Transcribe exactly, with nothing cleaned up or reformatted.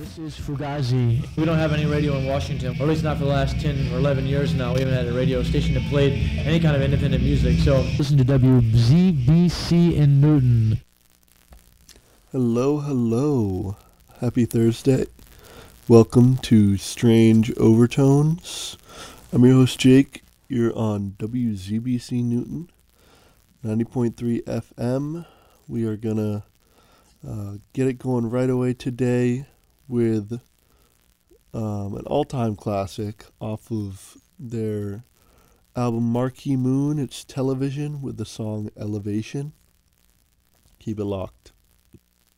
This is Fugazi. We don't have any radio in Washington, or at least not for the last ten or eleven years now. We haven't had a radio station that played any kind of independent music, so listen to W Z B C in Newton. Hello, hello. Happy Thursday. Welcome to Strange Overtones. I'm your host, Jake. You're on W Z B C Newton, ninety point three F M. We are going to uh, get it going right away today with um, an all-time classic off of their album Marquee Moon. It's Television with the song Elevation. Keep it locked.